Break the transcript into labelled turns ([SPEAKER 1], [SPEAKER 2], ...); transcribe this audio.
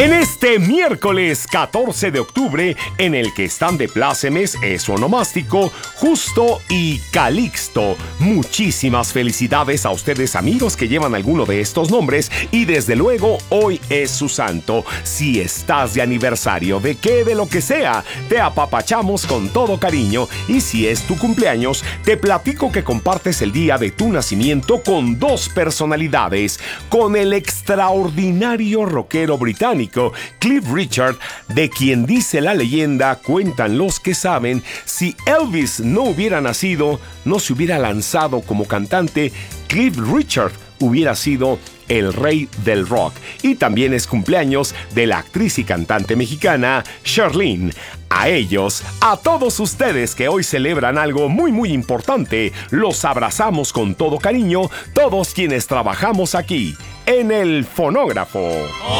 [SPEAKER 1] En este miércoles 14 de octubre, en el que están de plácemes es su onomástico, Justo y Calixto. Muchísimas felicidades a ustedes, amigos, que llevan alguno de estos nombres, y desde luego hoy es su santo. Si estás de aniversario, de lo que sea, te apapachamos con todo cariño, y si es tu cumpleaños, te platico que compartes el día de tu nacimiento con dos personalidades, con el extraordinario rockero británico Cliff Richard, de quien dice la leyenda, cuentan los que saben, si Elvis no hubiera nacido, no se hubiera lanzado como cantante, Cliff Richard hubiera sido el rey del rock. Y también es cumpleaños de la actriz y cantante mexicana Sherlyn. A ellos, a todos ustedes que hoy celebran algo muy importante, los abrazamos con todo cariño, todos quienes trabajamos aquí en el fonógrafo.